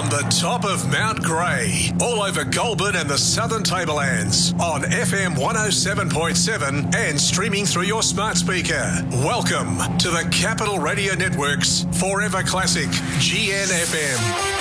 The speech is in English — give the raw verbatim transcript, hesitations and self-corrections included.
From the top of Mount Grey, all over Goulburn and the Southern Tablelands, on F M one oh seven point seven and streaming through your smart speaker. Welcome to the Capital Radio Network's Forever Classic G N F M.